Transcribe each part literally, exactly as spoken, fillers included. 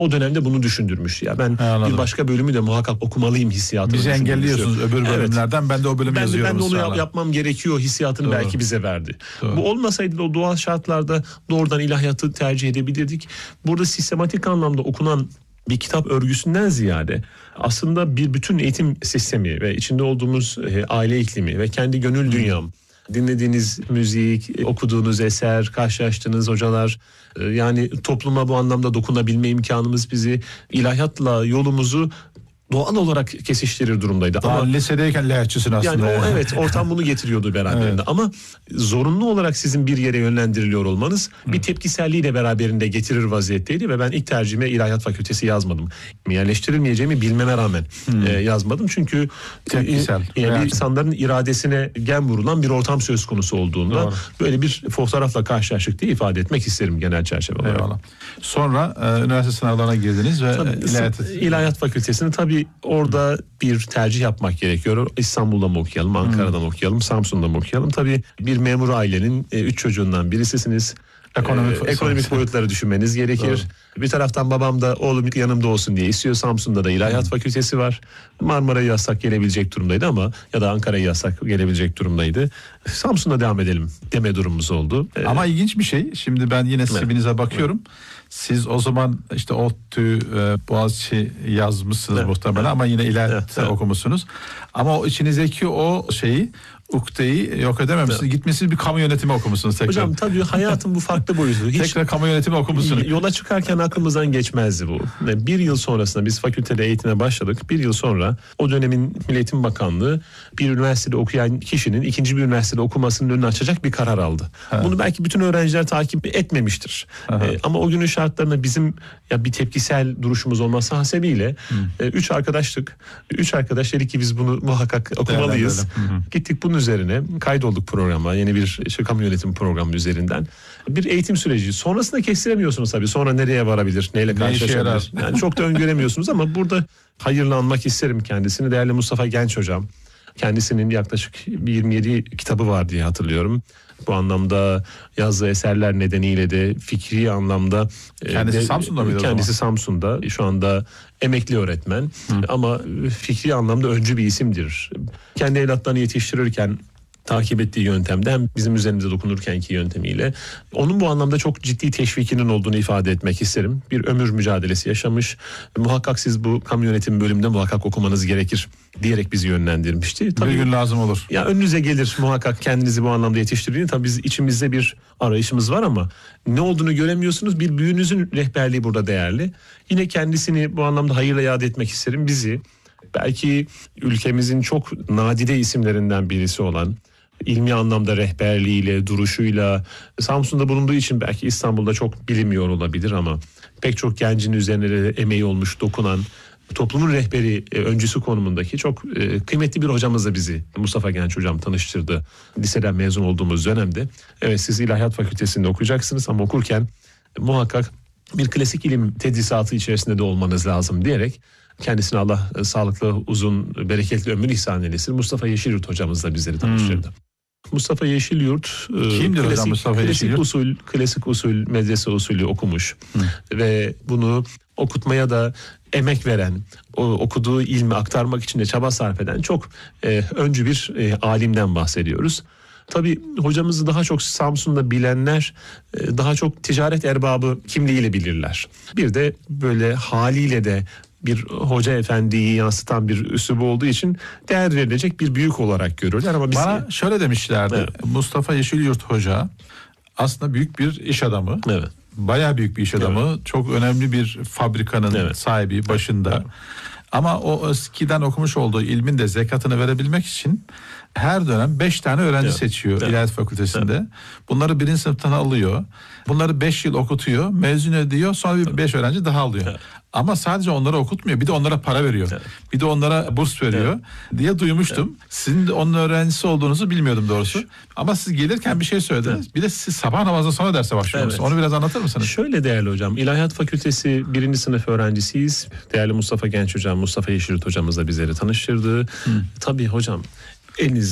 o dönemde bunu düşündürmüş. Ya ben Anladım. bir başka bölümü de muhakkak okumalıyım hissiyatını. Bizi engelliyorsunuz öbür bölümlerden. Evet. Ben de o bölümü ben yazıyorum. De, ben de onu sağlam. yapmam gerekiyor hissiyatını Doğru. belki bize verdi. Doğru. Bu olmasaydı da o doğal şartlarda doğrudan ilahiyatı tercih edebilirdik. Burada sistematik anlamda okunan bir kitap örgüsünden ziyade aslında bir bütün eğitim sistemi ve içinde olduğumuz e, aile iklimi ve kendi gönül dünyam, dinlediğiniz müzik, okuduğunuz eser, karşılaştığınız hocalar, e, yani topluma bu anlamda dokunabilme imkanımız bizi ilahiyatla yolumuzu doğal olarak kesiştirir durumdaydı. Daha ama lisedeyken lahiyatçısın aslında. Yani o, evet ortam bunu getiriyordu beraberinde. Evet. Ama zorunlu olarak sizin bir yere yönlendiriliyor olmanız Hı. bir tepkiselliği de beraberinde getirir vaziyetteydi ve ben ilk tercihime ilahiyat fakültesi yazmadım. Yerleştirilmeyeceğimi bilmeme rağmen e, yazmadım. Çünkü tepkisel. E, yani insanların iradesine gen vurulan bir ortam söz konusu olduğunda Doğru. böyle bir fotoğrafla karşılaştık diye ifade etmek isterim genel çerçeve olarak. Eyvallah. Sonra e, üniversite sınavlarına girdiniz ve tabii, ilahiyat, ilahiyat fakültesini tabii orada bir tercih yapmak gerekiyor. İstanbul'da mı okuyalım, Ankara'da mı okuyalım, Samsun'da mı okuyalım? Tabii bir memur ailenin e, üç çocuğundan birisisiniz. Ekonomik, ee, ekonomik boyutları düşünmeniz gerekir. Doğru. Bir taraftan babam da oğlum yanımda olsun diye istiyor. Samsun'da da ilahiyat fakültesi var. Marmara'yı yazsak gelebilecek durumdaydı ama ya da Ankara'yı yazsak gelebilecek durumdaydı. Samsun'da devam edelim deme durumumuz oldu. Ee, ama ilginç bir şey. Şimdi ben yine C V'nize bakıyorum. Evet. Siz o zaman işte ODTÜ, e, Boğaziçi yazmışsınız evet. muhtemelen evet. ama yine ilahiyat evet. okumuşsunuz. Ama o içinizdeki o şeyi ukdeyi yok edememişsiniz. Evet. Gitmişsiniz bir kamu yönetimi okumuşsunuz tekrar. Hocam tabii hayatın bu farklı boyutu. Hiç tekrar kamu yönetimi okumuşsunuz. Yola çıkarken aklımızdan geçmezdi bu. Bir yıl sonrasında biz fakültede eğitime başladık. Bir yıl sonra o dönemin Milli Eğitim Bakanlığı bir üniversitede okuyan kişinin ikinci bir üniversitede okumasının önünü açacak bir karar aldı. Ha. Bunu belki bütün öğrenciler takip etmemiştir. Ee, ama o günün şartlarına bizim ya bir tepkisel duruşumuz olması hasebiyle e, üç arkadaştık. Üç arkadaş dedik ki biz bunu muhakkak okumalıyız. Gittik bunun üzerine kaydolduk programa. Yeni bir işte, kamu yönetimi programı üzerinden. Bir eğitim süreci. Sonrasında kestiremiyorsunuz tabii. Sonra nereye varabilir? Neyle karşılaşabilir? Yani çok da öngöremiyorsunuz ama burada hayırlı anmak isterim kendisini. Değerli Mustafa Genç hocam. Kendisinin yaklaşık yirmi yedi kitabı var diye hatırlıyorum. Bu anlamda yazdığı eserler nedeniyle de fikri anlamda kendisi de, Samsun'da mıydı? Kendisi Samsun'da. Şu anda emekli öğretmen. Hı. Ama fikri anlamda öncü bir isimdir. Kendi evlatlarını yetiştirirken takip ettiği yöntemde hem bizim üzerimize dokunurkenki yöntemiyle onun bu anlamda çok ciddi teşvikinin olduğunu ifade etmek isterim. Bir ömür mücadelesi yaşamış. Muhakkak siz bu kamu yönetimi bölümünde muhakkak okumanız gerekir diyerek bizi yönlendirmişti. Tabii, bir gün lazım olur. Ya önünüze gelir muhakkak kendinizi bu anlamda yetiştirdiğini. Tabii biz içimizde bir arayışımız var ama ne olduğunu göremiyorsunuz. Bir büyüğünüzün rehberliği burada değerli. Yine kendisini bu anlamda hayırla yad etmek isterim. Bizi belki ülkemizin çok nadide isimlerinden birisi olan ilmi anlamda rehberliğiyle, duruşuyla Samsun'da bulunduğu için belki İstanbul'da çok bilinmiyor olabilir ama pek çok gencin üzerine de emeği olmuş, dokunan, toplumun rehberi e, öncüsü konumundaki çok e, kıymetli bir hocamızla bizi Mustafa Genç hocam tanıştırdı. Liseden mezun olduğumuz dönemde. Evet siz ilahiyat fakültesinde okuyacaksınız ama okurken e, muhakkak bir klasik ilim tedrisatı içerisinde de olmanız lazım diyerek kendisine Allah e, sağlıklı, uzun, bereketli ömür ihsan eylesin. Mustafa Yeşilyurt hocamızla bizleri tanıştırdı. Hmm. Mustafa Yeşilyurt kimdir klasik, hocam Mustafa klasik Yeşilyurt? usul, klasik usul, medrese usulü okumuş hmm. ve bunu okutmaya da emek veren, o okuduğu ilmi aktarmak için de çaba sarf eden çok e, öncü bir e, alimden bahsediyoruz. Tabii hocamızı daha çok Samsun'da bilenler e, daha çok ticaret erbabı kimliğiyle bilirler. Bir de böyle haliyle de bir hoca efendiyi yansıtan bir üslubu olduğu için değer verilecek bir büyük olarak görürler. Ama biz... Bana şöyle demişlerdi. Evet. Mustafa Yeşilyurt Hoca aslında büyük bir iş adamı. Evet. Bayağı büyük bir iş adamı. Evet. Çok önemli bir fabrikanın evet. sahibi başında. Evet. Ama o eskiden okumuş olduğu ilmin de zekatını verebilmek için her dönem beş tane öğrenci evet. seçiyor evet. İlahiyat Fakültesi'nde. Evet. Bunları birinci sınıftan alıyor. Bunları beş yıl okutuyor. Mezun ediyor. Sonra bir beş öğrenci daha alıyor. Evet. Ama sadece onları okutmuyor. Bir de onlara para veriyor. Evet. Bir de onlara burs veriyor evet. diye duymuştum. Evet. Sizin de onun öğrencisi olduğunuzu bilmiyordum doğrusu. Ama siz gelirken bir şey söylediniz. Evet. Bir de siz sabah namazından sonra derse başlıyorsunuz. Evet. Onu biraz anlatır mısınız? Şöyle değerli hocam. İlahiyat Fakültesi birinci sınıf öğrencisiyiz. Değerli Mustafa Genç hocam, Mustafa Yeşilyurt hocamızla bizleri tanıştırdı. Hı. Tabii hocam elinize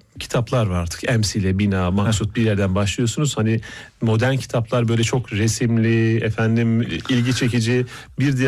kitaplar var artık. Emsile, Bina, Maksut bir yerden başlıyorsunuz. Hani modern kitaplar böyle çok resimli, efendim ilgi çekici. Bir diğer